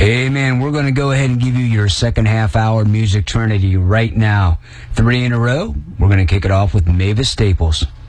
Hey, man, we're going to go ahead and give you your second half-hour music trinity right now. 3 in a row. We're going to kick it off with Mavis Staples.